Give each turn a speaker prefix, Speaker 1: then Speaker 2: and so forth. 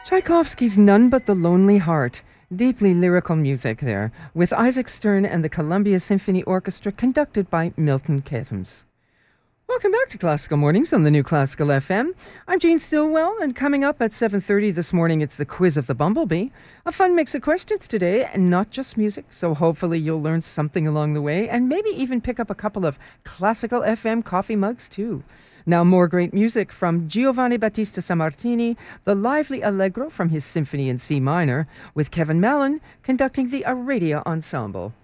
Speaker 1: Tchaikovsky's None But the Lonely Heart. Deeply lyrical music there, with Isaac Stern and the Columbia Symphony Orchestra conducted by Milton Katims. Welcome back to Classical Mornings on the New Classical FM. I'm Jane Stillwell, and coming up at 7:30 this morning, it's the Quiz of the Bumblebee. A fun mix of questions today, and not just music, so hopefully you'll learn something along the way, and maybe even pick up a couple of Classical FM coffee mugs too. Now more great music from Giovanni Battista Sammartini, the lively Allegro from his Symphony in C minor, with Kevin Mallon conducting the Aradia Ensemble.